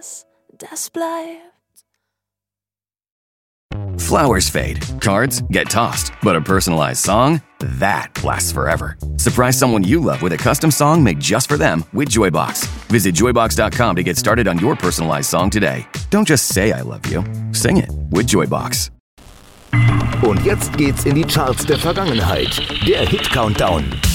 was, das bleibt. Flowers fade, cards get tossed, but a personalized song, that lasts forever. Surprise someone you love with a custom song made just for them with Joybox. Visit joybox.com to get started on your personalized song today. Don't just say I love you, sing it with Joybox. Und jetzt geht's in die Charts der Vergangenheit. Der Hit-Countdown.